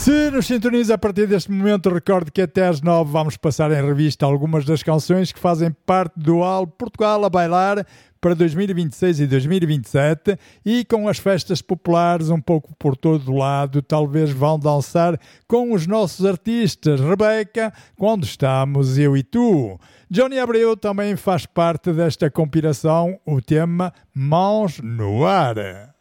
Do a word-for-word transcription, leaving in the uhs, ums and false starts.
Se nos sintoniza a partir deste momento, recordo que até às nove vamos passar em revista algumas das canções que fazem parte do álbum Portugal a Bailar para dois mil e vinte e seis e dois mil e vinte e sete, e com as festas populares um pouco por todo o lado, talvez vão dançar com os nossos artistas. Rebeca, quando estamos eu e tu. Johnny Abreu também faz parte desta compilação, o tema Mãos no Ar.